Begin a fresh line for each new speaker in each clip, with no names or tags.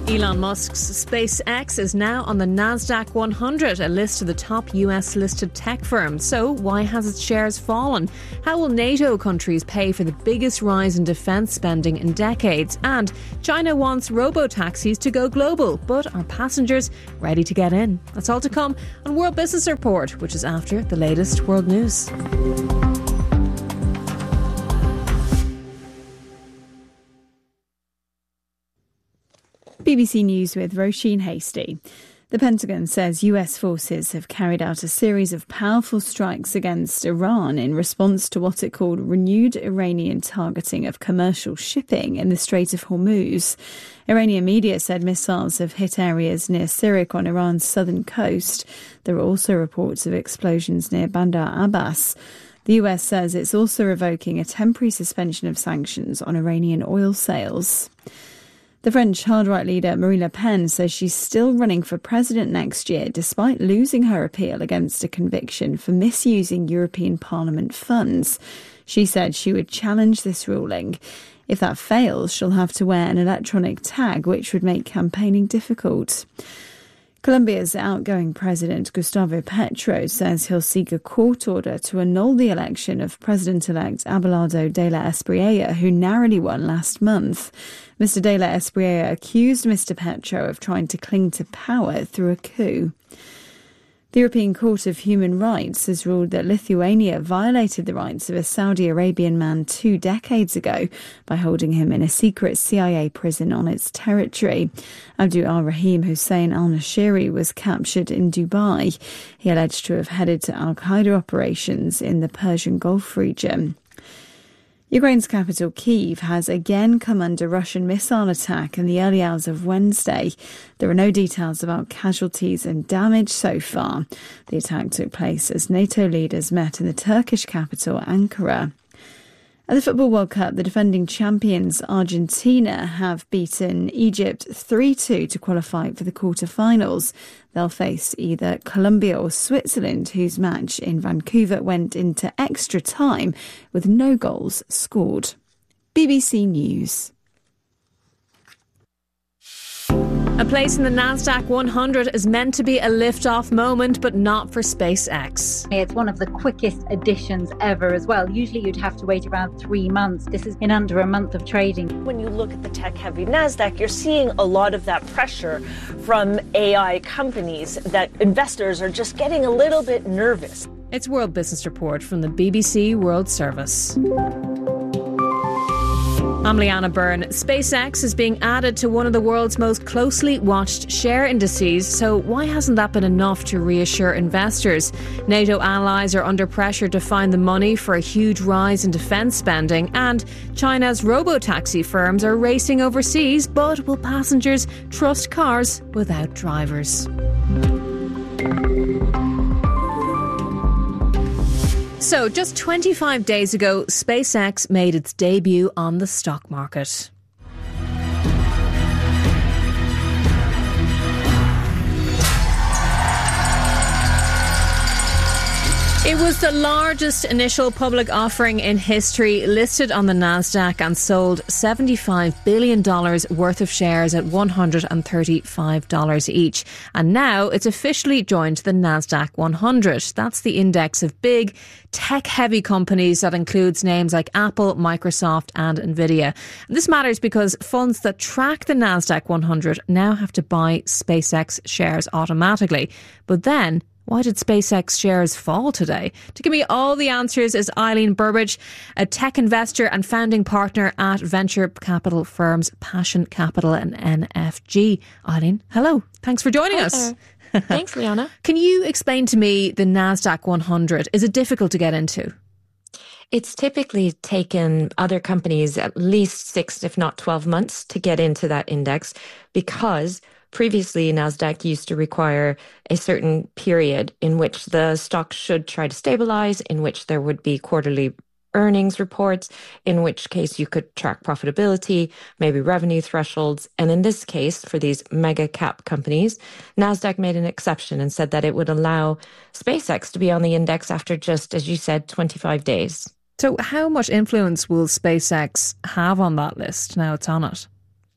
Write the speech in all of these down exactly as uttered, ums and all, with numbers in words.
Elon Musk's SpaceX is now on the NASDAQ one hundred, a list of the top U S-listed tech firms. So why has its shares fallen? How will NATO countries pay for the biggest rise in defence spending in decades? And China wants robo-taxis to go global, but are passengers ready to get in? That's all to come on World Business Report, which is after the latest world news.
B B C News with Roisin Hasty. The Pentagon says U S forces have carried out a series of powerful strikes against Iran in response to what it called renewed Iranian targeting of commercial shipping in the Strait of Hormuz. Iranian media said missiles have hit areas near Sirik on Iran's southern coast. There are also reports of explosions near Bandar Abbas. The U S says it's also revoking a temporary suspension of sanctions on Iranian oil sales. The French hard-right leader Marine Le Pen says she's still running for president next year despite losing her appeal against a conviction for misusing European Parliament funds. She said she would challenge this ruling. If that fails, she'll have to wear an electronic tag, which would make campaigning difficult. Colombia's outgoing president, Gustavo Petro, says he'll seek a court order to annul the election of President-elect Abelardo de la Espriella, who narrowly won last month. Mister de la Espriella accused Mister Petro of trying to cling to power through a coup. The European Court of Human Rights has ruled that Lithuania violated the rights of a Saudi Arabian man two decades ago by holding him in a secret C I A prison on its territory. Abdul al-Rahim Hussein al-Nashiri was captured in Dubai. He alleged to have headed to al-Qaeda operations in the Persian Gulf region. Ukraine's capital, Kyiv, has again come under Russian missile attack in the early hours of Wednesday. There are no details about casualties and damage so far. The attack took place as NATO leaders met in the Turkish capital, Ankara. At the Football World Cup, the defending champions Argentina have beaten Egypt three two to qualify for the quarter-finals. They'll face either Colombia or Switzerland, whose match in Vancouver went into extra time with no goals scored. B B C News.
A place in the NASDAQ one hundred is meant to be a lift-off moment, but not for SpaceX.
It's one of the quickest additions ever as well. Usually you'd have to wait around three months. This is in under a month of trading.
When you look at the tech-heavy NASDAQ, you're seeing a lot of that pressure from A I companies that investors are just getting a little bit nervous.
It's World Business Report from the B B C World Service. I'm Leanna Byrne. SpaceX is being added to one of the world's most closely watched share indices, so why hasn't that been enough to reassure investors? NATO allies are under pressure to find the money for a huge rise in defence spending, and China's robo-taxi firms are racing overseas, but will passengers trust cars without drivers? So, just twenty-five days ago, SpaceX made its debut on the stock market. It was the largest initial public offering in history, listed on the NASDAQ and sold seventy-five billion dollars worth of shares at one hundred thirty-five dollars each. And now it's officially joined the NASDAQ one hundred. That's the index of big, tech-heavy companies that includes names like Apple, Microsoft and Nvidia. And this matters because funds that track the NASDAQ one hundred now have to buy SpaceX shares automatically. But then, why did SpaceX shares fall today? To give me all the answers is Eileen Burbidge, a tech investor and founding partner at venture capital firms Passion Capital and N F G. Eileen, hello. Thanks for joining
Hi
us.
there. Thanks, Leanna.
Can you explain to me the NASDAQ one hundred? Is it difficult to get into?
It's typically taken other companies at least six, if not twelve months to get into that index because previously, NASDAQ used to require a certain period in which the stock should try to stabilize, in which there would be quarterly earnings reports, in which case you could track profitability, maybe revenue thresholds. And in this case, for these mega cap companies, NASDAQ made an exception and said that it would allow SpaceX to be on the index after just, as you said, twenty-five days.
So how much influence will SpaceX have on that list now it's on it?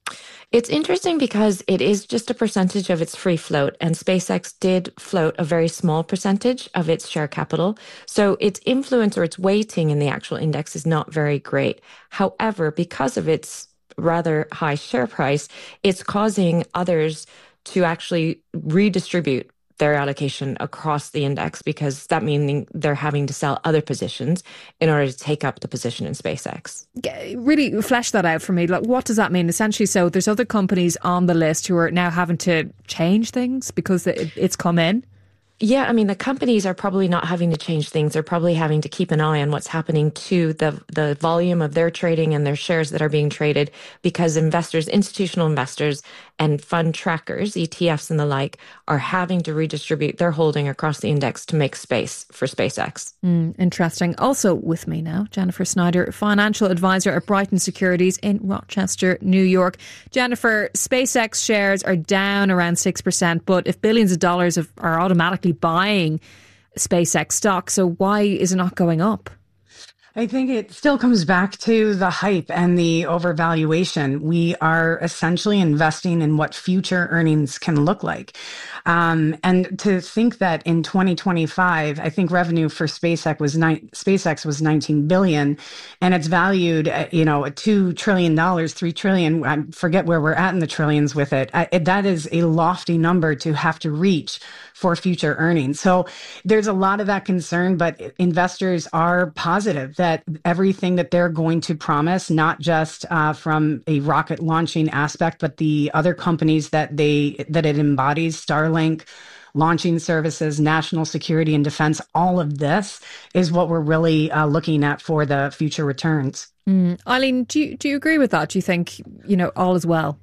It's interesting because it is just a percentage of its free float, and SpaceX did float a very small percentage of its share capital. So its influence or its weighting in the actual index is not very great. However, because of its rather high share price, it's causing others to actually redistribute their allocation across the index, because that meaning they're having to sell other positions in order to take up the position in SpaceX.
Really flesh that out for me. Like, what does that mean? Essentially, so there's other companies on the list who are now having to change things because it's come in?
Yeah, I mean, the companies are probably not having to change things. They're probably having to keep an eye on what's happening to the the volume of their trading and their shares that are being traded, because investors, institutional investors and fund trackers, E T Fs and the like, are having to redistribute their holding across the index to make space for SpaceX.
Mm, interesting. Also with me now, Jennifer Snyder, financial advisor at Brighton Securities in Rochester, New York. Jennifer, SpaceX shares are down around six percent, but if billions of dollars of, are automatically buying SpaceX stock, so why is it not going up?
I think it still comes back to the hype and the overvaluation. We are essentially investing in what future earnings can look like. Um, and to think that in twenty twenty-five, I think revenue for SpaceX was ni- SpaceX was nineteen billion dollars, and it's valued at, you know, at two trillion dollars, three trillion dollars. I forget where we're at in the trillions with it. I, it. That is a lofty number to have to reach for future earnings. So there's a lot of that concern, but investors are positive that everything that they're going to promise, not just uh, from a rocket launching aspect, but the other companies that they that it embodies, Starlink, launching services, national security and defense, all of this is what we're really uh, looking at for the future returns.
Mm. Eileen, do you, do you agree with that? Do you think, you know, all is well?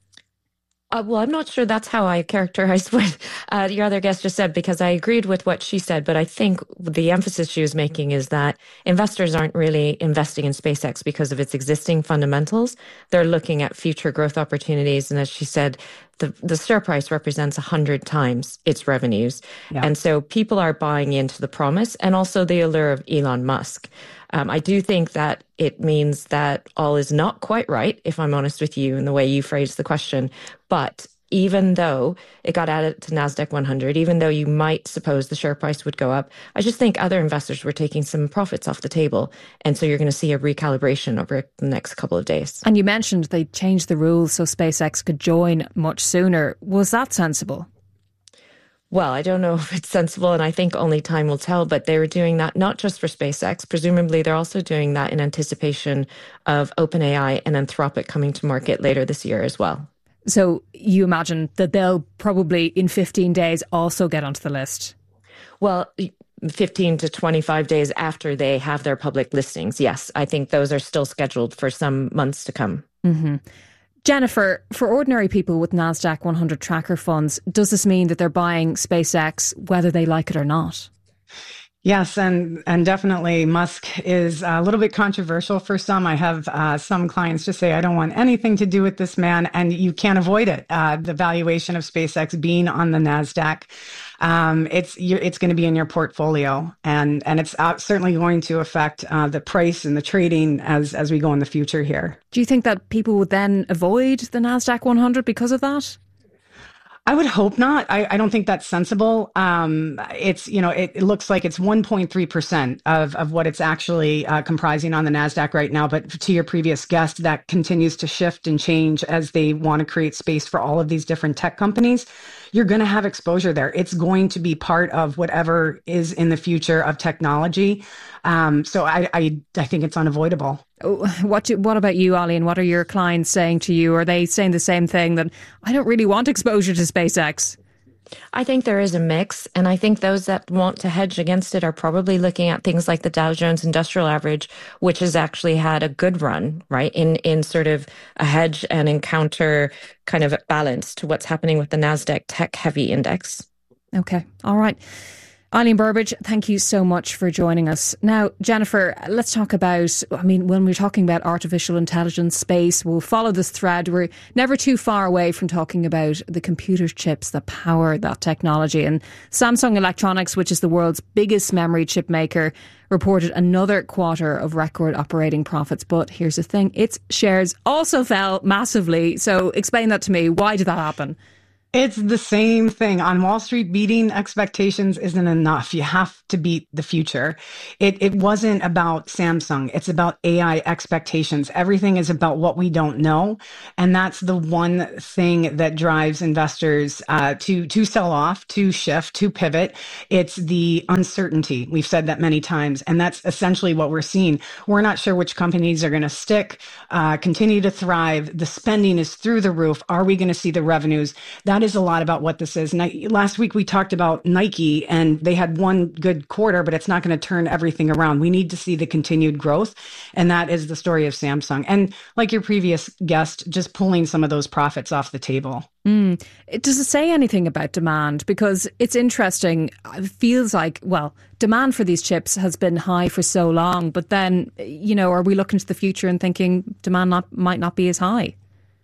Uh, well, I'm not sure that's how I characterized what uh, your other guest just said, because I agreed with what she said. But I think the emphasis she was making is that investors aren't really investing in SpaceX because of its existing fundamentals. They're looking at future growth opportunities. And as she said, the, the share price represents one hundred times its revenues. Yeah. And so people are buying into the promise and also the allure of Elon Musk. Um, I do think that it means that all is not quite right, if I'm honest with you, in the way you phrased the question. But even though it got added to NASDAQ one hundred, even though you might suppose the share price would go up, I just think other investors were taking some profits off the table. And so you're going to see a recalibration over the next couple of days.
And you mentioned they changed the rules so SpaceX could join much sooner. Was that sensible?
Well, I don't know if it's sensible, and I think only time will tell, but they were doing that not just for SpaceX. Presumably, they're also doing that in anticipation of OpenAI and Anthropic coming to market later this year as well.
So you imagine that they'll probably in fifteen days also get onto the list?
Well, fifteen to twenty-five days after they have their public listings, yes. I think those are still scheduled for some months to come.
Mm-hmm. Jennifer, for ordinary people with NASDAQ one hundred tracker funds, does this mean that they're buying SpaceX whether they like it or not?
Yes, and and definitely Musk is a little bit controversial for some. I have uh, some clients just say, I don't want anything to do with this man, and you can't avoid it. Uh, the valuation of SpaceX being on the NASDAQ, um, it's it's going to be in your portfolio, and and it's uh, certainly going to affect uh, the price and the trading as as we go in the future here.
Do you think that people would then avoid the NASDAQ one hundred because of that?
I would hope not. I, I don't think that's sensible. Um, it's, you know, it, it looks like it's one point three percent of, of what it's actually uh, comprising on the NASDAQ right now. But to your previous guest, that continues to shift and change as they want to create space for all of these different tech companies. You're going to have exposure there. It's going to be part of whatever is in the future of technology. Um, so I, I, I think it's unavoidable.
What do, what about you, Eileen? What are your clients saying to you? Are they saying the same thing, that I don't really want exposure to SpaceX?
I think there is a mix, and I think those that want to hedge against it are probably looking at things like the Dow Jones Industrial Average, which has actually had a good run, right, in in sort of a hedge and encounter kind of balance to what's happening with the NASDAQ tech-heavy index.
Okay, all right. Eileen Burbidge, thank you so much for joining us. Now, Jennifer, let's talk about, I mean, when we're talking about artificial intelligence space, we'll follow this thread. We're never too far away from talking about the computer chips that power that technology. And Samsung Electronics, which is the world's biggest memory chip maker, reported another quarter of record operating profits. But here's the thing, its shares also fell massively. So explain that to me. Why did that happen?
It's the same thing. On Wall Street, beating expectations isn't enough. You have to beat the future. It it wasn't about Samsung. It's about A I expectations. Everything is about what we don't know. And that's the one thing that drives investors uh, to, to sell off, to shift, to pivot. It's the uncertainty. We've said that many times. And that's essentially what we're seeing. We're not sure which companies are going to stick, uh, continue to thrive. The spending is through the roof. Are we going to see the revenues? That is a lot about what this is. Ni- last week we talked about Nike, and they had one good quarter, but it's not going to turn everything around. We need to see the continued growth, and that is the story of Samsung. And like your previous guest, just pulling some of those profits off the table.
Mm. Does it say anything about demand? Because it's interesting. It feels like, well, demand for these chips has been high for so long, but then, you know, are we looking to the future and thinking demand not, might not be as high?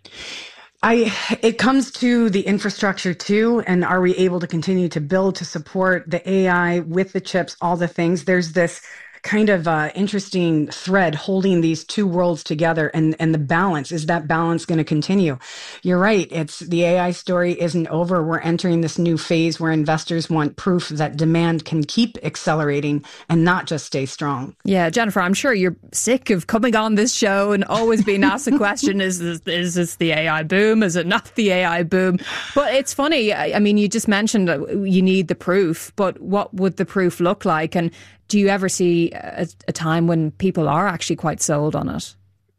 I, it comes to the infrastructure too, and are we able to continue to build to support the A I with the chips, all the things? There's this kind of uh, interesting thread holding these two worlds together, and, and the balance, is that balance going to continue? You're right. It's the A I story isn't over. We're entering this new phase where investors want proof that demand can keep accelerating and not just stay strong.
Yeah, Jennifer, I'm sure you're sick of coming on this show and always being asked the question, is this, is this the A I boom? Is it not the A I boom? But it's funny. I, I mean, you just mentioned that you need the proof, but what would the proof look like? And do you ever see a, a time when people are actually quite sold on it?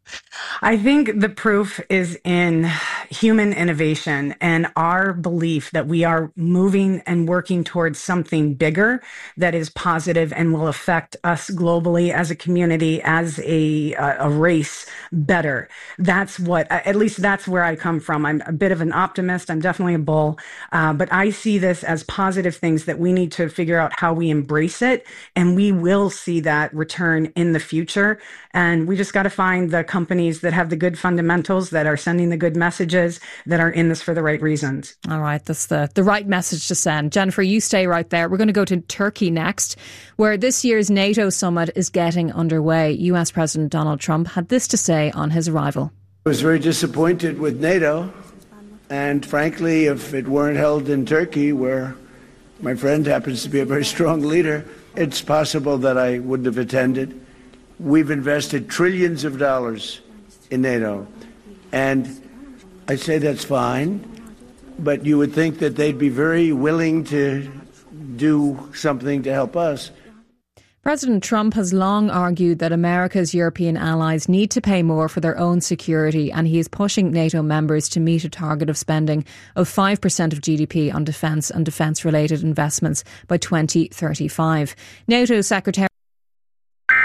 I think the proof is in human innovation and our belief that we are moving and working towards something bigger that is positive and will affect us globally as a community, as a, a race better. That's what, at least that's where I come from. I'm a bit of an optimist. I'm definitely a bull, uh, but I see this as positive things that we need to figure out how we embrace it. And we will see that return in the future. And we just got to find the companies that have the good fundamentals, that are sending the good messages, that are in this for the right reasons.
All right, that's the, the right message to send. Jennifer, you stay right there. We're going to go to Turkey next, where this year's NATO summit is getting underway. U S President Donald Trump had this to say on his arrival.
I was very disappointed with NATO, and frankly, if it weren't held in Turkey, where my friend happens to be a very strong leader, it's possible that I wouldn't have attended. We've invested trillions of dollars in NATO, and I say that's fine, but you would think that they'd be very willing to do something to help us.
President Trump has long argued that America's European allies need to pay more for their own security, and he is pushing NATO members to meet a target of spending of five percent of G D P on defence and defence-related investments by twenty thirty-five. NATO Secretary